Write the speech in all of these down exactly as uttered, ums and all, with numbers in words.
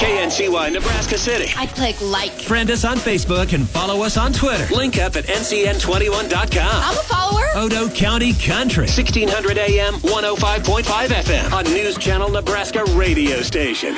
K N C Y Nebraska City. I click like. Friend us on Facebook and follow us on Twitter. Link up at N C N twenty-one dot com. I'm a follower. Odo County Country. sixteen hundred A M, one oh five point five F M. On News Channel Nebraska radio station.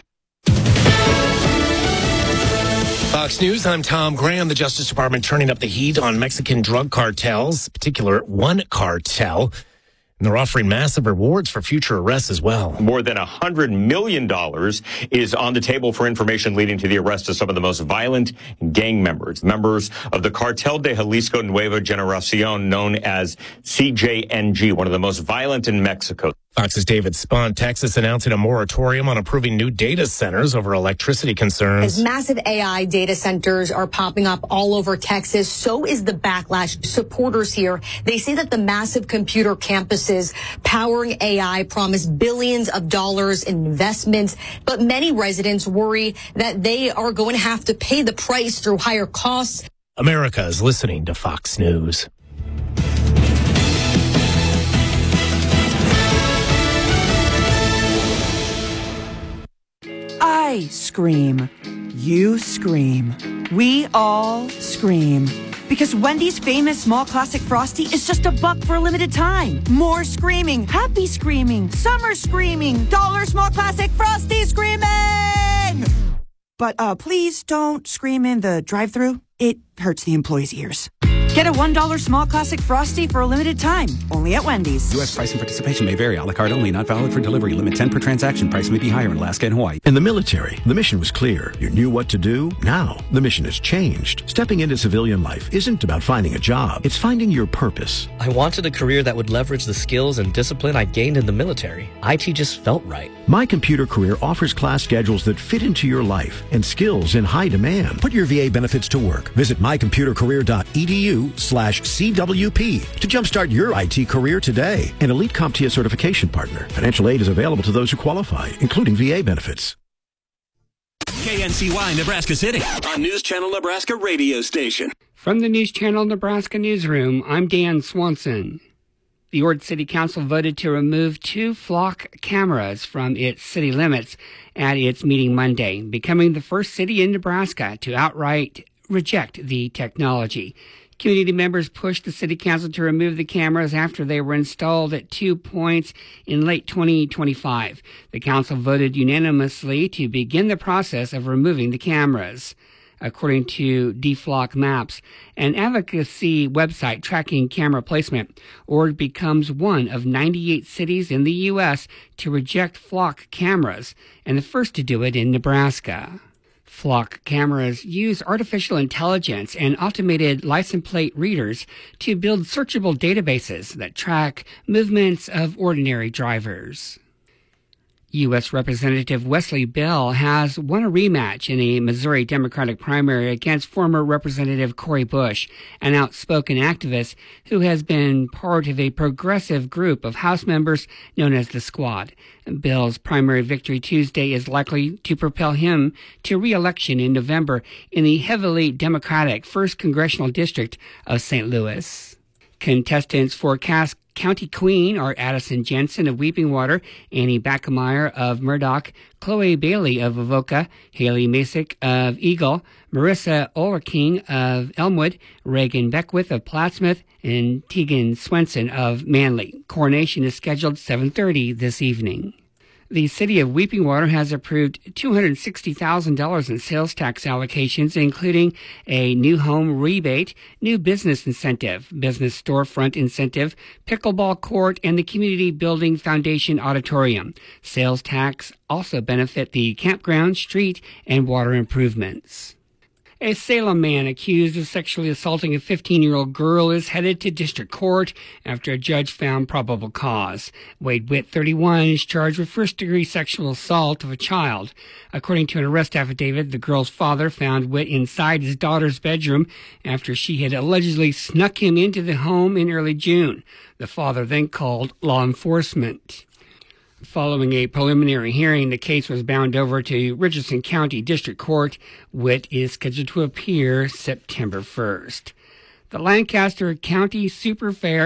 Fox News, I'm Tom Graham. The Justice Department turning up the heat on Mexican drug cartels, particular one cartel. And they're offering massive rewards for future arrests as well. More than one hundred million dollars is on the table for information leading to the arrest of some of the most violent gang members, members of the Cartel de Jalisco Nueva Generacion, known as C J N G, one of the most violent in Mexico. Fox's David Spahn. Texas announcing a moratorium on approving new data centers over electricity concerns. As massive A I data centers are popping up all over Texas, so is the backlash. Supporters here, they say that the massive computer campuses powering A I promise billions of dollars in investments, but many residents worry that they are going to have to pay the price through higher costs. America is listening to Fox News. I scream. You scream. We all scream. Because Wendy's famous small classic Frosty is just a buck for a limited time. More screaming, happy screaming, summer screaming, dollar small classic Frosty screaming! But uh, please don't scream in the drive-thru. It hurts the employees' ears. Get a one dollar small classic Frosty for a limited time, only at Wendy's. U S price and participation may vary. A la carte only, not valid for delivery. Limit ten per transaction. Price may be higher in Alaska and Hawaii. In the military, the mission was clear. You knew what to do. Now, the mission has changed. Stepping into civilian life isn't about finding a job. It's finding your purpose. I wanted a career that would leverage the skills and discipline I gained in the military. I T just felt right. My Computer Career offers class schedules that fit into your life and skills in high demand. Put your V A benefits to work. Visit my computer career dot e d u slash C W P to jumpstart your I T career today. An Elite CompTIA certification partner. Financial aid is available to those who qualify, including V A benefits. K N C Y Nebraska City. On News Channel Nebraska radio station. From the News Channel Nebraska newsroom, I'm Dan Swanson. The Ord City Council voted to remove two flock cameras from its city limits at its meeting Monday, becoming the first city in Nebraska to outright reject the technology. Community members pushed the city council to remove the cameras after they were installed at two points in late twenty twenty-five. The council voted unanimously to begin the process of removing the cameras. According to DFlock Maps, an advocacy website tracking camera placement, Ord becomes one of ninety-eight cities in the U S to reject flock cameras, and the first to do it in Nebraska. Flock cameras use artificial intelligence and automated license plate readers to build searchable databases that track movements of ordinary drivers. U S Representative Wesley Bell has won a rematch in a Missouri Democratic primary against former Representative Cori Bush, an outspoken activist who has been part of a progressive group of House members known as the Squad. Bell's primary victory Tuesday is likely to propel him to re-election in November in the heavily Democratic first Congressional District of Saint Louis. Contestants for Cass County Queen are Addison Jensen of Weeping Water, Annie Backemeyer of Murdoch, Chloe Bailey of Avoca, Haley Masick of Eagle, Marissa Ollerking of Elmwood, Reagan Beckwith of Plattsmouth, and Tegan Swenson of Manly. Coronation is scheduled seven thirty this evening. The city of Weeping Water has approved two hundred sixty thousand dollars in sales tax allocations, including a new home rebate, new business incentive, business storefront incentive, pickleball court, and the Community Building Foundation auditorium. Sales tax also benefit the campground, street, and water improvements. A Salem man accused of sexually assaulting a fifteen-year-old girl is headed to district court after a judge found probable cause. Wade Witt, thirty-one, is charged with first-degree sexual assault of a child. According to an arrest affidavit, the girl's father found Witt inside his daughter's bedroom after she had allegedly snuck him into the home in early June. The father then called law enforcement. Following a preliminary hearing, the case was bound over to Richardson County District Court. Witt is scheduled to appear September first. The Lancaster County Super Fair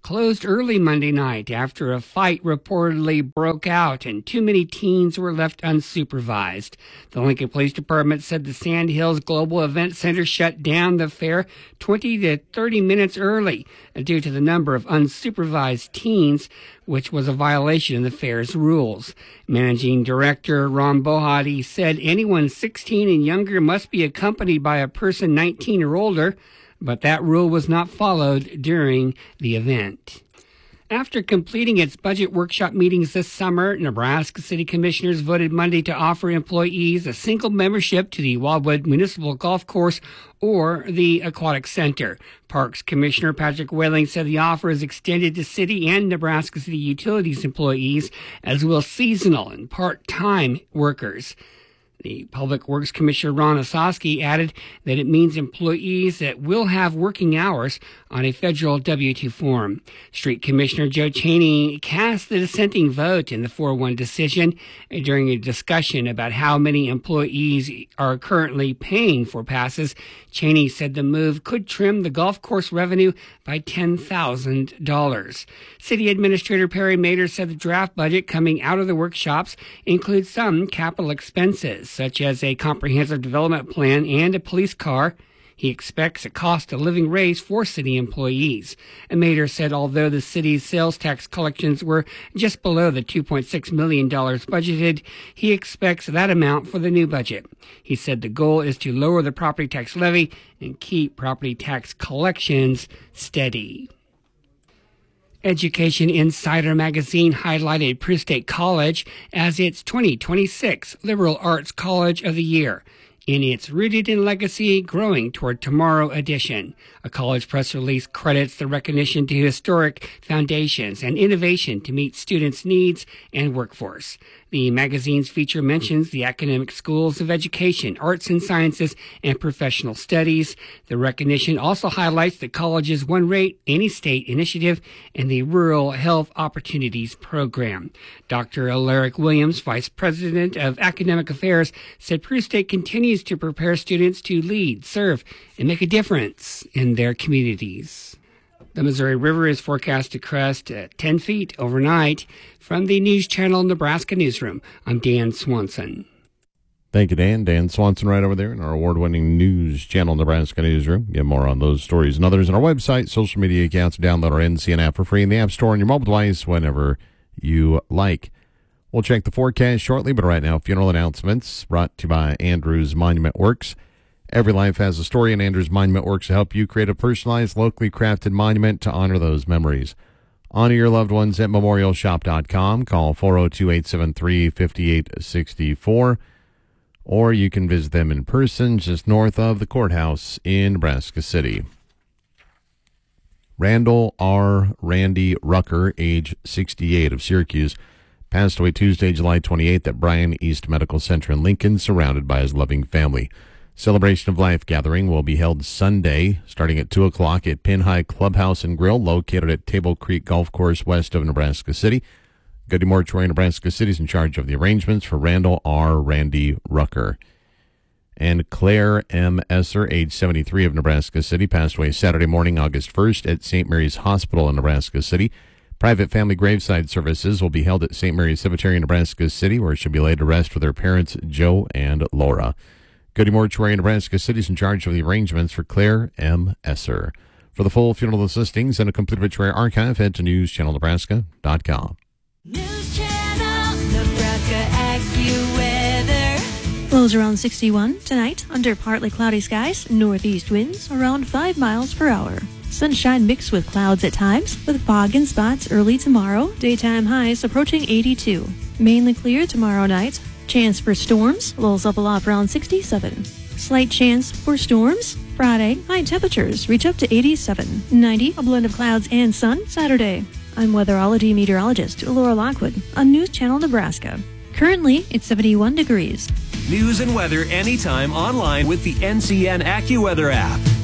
closed early Monday night after a fight reportedly broke out and too many teens were left unsupervised. The Lincoln Police Department said the Sand Hills Global Event Center shut down the fair twenty to thirty minutes early due to the number of unsupervised teens, which was a violation of the fair's rules. Managing Director Ron Bohati said anyone sixteen and younger must be accompanied by a person nineteen or older, but that rule was not followed during the event. After completing its budget workshop meetings this summer, Nebraska City Commissioners voted Monday to offer employees a single membership to the Wildwood Municipal Golf Course or the Aquatic Center. Parks Commissioner Patrick Whaling said the offer is extended to city and Nebraska City Utilities employees, as well as seasonal and part-time workers. The Public Works Commissioner Ron Osowski added that it means employees that will have working hours on a federal W two form. Street Commissioner Joe Cheney cast the dissenting vote in the four one decision during a discussion about how many employees are currently paying for passes. Cheney said the move could trim the golf course revenue by ten thousand dollars. City Administrator Perry Mader said the draft budget coming out of the workshops includes some capital expenses, such as a comprehensive development plan and a police car. He expects a cost of living raise for city employees. And Mader said although the city's sales tax collections were just below the two point six million dollars budgeted, he expects that amount for the new budget. He said the goal is to lower the property tax levy and keep property tax collections steady. Education Insider magazine highlighted Peru State College as its twenty twenty-six Liberal Arts College of the Year in its Rooted in Legacy, Growing Toward Tomorrow edition. A college press release credits the recognition to historic foundations and innovation to meet students' needs and workforce. The magazine's feature mentions the academic schools of education, arts and sciences, and professional studies. The recognition also highlights the college's One Rate, Any State initiative and the Rural Health Opportunities Program. Doctor Alaric Williams, Vice President of Academic Affairs, said Peru State continues to prepare students to lead, serve, and make a difference in their communities. The Missouri River is forecast to crest at ten feet overnight. From the News Channel Nebraska Newsroom, I'm Dan Swanson. Thank you, Dan. Dan Swanson right over there in our award-winning News Channel Nebraska Newsroom. Get more on those stories and others on our website, social media accounts. Download our N C N app for free in the App Store on your mobile device whenever you like. We'll check the forecast shortly, but right now, funeral announcements brought to you by Andrews Monument Works. Every life has a story, and Andrews Monument Works to help you create a personalized, locally crafted monument to honor those memories. Honor your loved ones at memorial shop dot com. Call four oh two, eight seven three, five eight six four, or you can visit them in person just north of the courthouse in Nebraska City. Randall R. Randy Rucker, age sixty-eight, of Syracuse, passed away Tuesday, July twenty-eighth at Bryan East Medical Center in Lincoln, surrounded by his loving family. Celebration of Life gathering will be held Sunday, starting at two o'clock at Pin High Clubhouse and Grill, located at Table Creek Golf Course west of Nebraska City. Goody Mortuary Nebraska City is in charge of the arrangements for Randall R. Randy Rucker. And Claire M. Esser, age seventy-three, of Nebraska City, passed away Saturday morning, August first, at Saint Mary's Hospital in Nebraska City. Private family graveside services will be held at Saint Mary's Cemetery in Nebraska City, where she'll be laid to rest with her parents, Joe and Laura. Goody Mortuary in Nebraska City is in charge of the arrangements for Claire M. Esser. For the full funeral listings and a complete obituary archive, head to news channel nebraska dot com. News Channel Nebraska AccuWeather. Lows around sixty-one tonight, under partly cloudy skies, northeast winds around five miles per hour. Sunshine mixed with clouds at times, with fog in spots early tomorrow. Daytime highs approaching eighty-two. Mainly clear tomorrow night. Chance for storms, lows level off around sixty-seven. Slight chance for storms. Friday, high temperatures reach up to eighty-seven. ninety, a blend of clouds and sun Saturday. I'm weatherology meteorologist Laura Lockwood on News Channel Nebraska. Currently, it's seventy-one degrees. News and weather anytime online with the N C N AccuWeather app.